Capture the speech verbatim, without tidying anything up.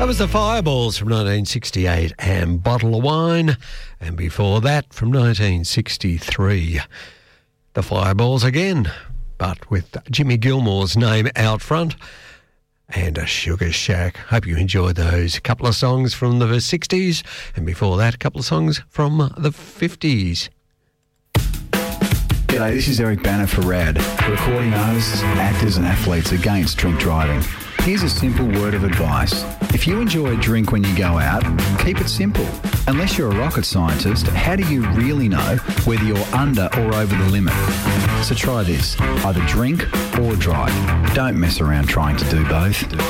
That was the Fireballs from nineteen sixty-eight and Bottle of Wine. And before that, from nineteen sixty-three, the Fireballs again, but with Jimmy Gilmore's name out front. And a Sugar Shack. Hope you enjoyed those. A couple of songs from the sixties, and before that, a couple of songs from the fifties. G'day, this is Eric Banner for RAD, recording artists, actors and athletes against drink driving. Here's a simple word of advice. If you enjoy a drink when you go out, keep it simple. Unless you're a rocket scientist, how do you really know whether you're under or over the limit? So try this. Either drink or drive. Don't mess around trying to do both.